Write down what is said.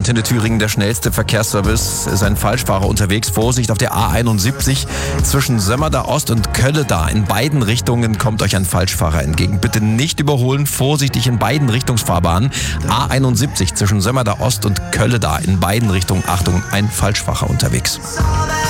Antenne Thüringen, der schnellste Verkehrsservice. Ist ein Falschfahrer unterwegs. Vorsicht auf der A71 zwischen Sömmerda Ost und Kölleda. In beiden Richtungen kommt euch ein Falschfahrer entgegen. Bitte nicht überholen, vorsichtig in beiden Richtungsfahrbahnen. A71 zwischen Sömmerda Ost und Kölleda. In beiden Richtungen, Achtung, ein Falschfahrer unterwegs.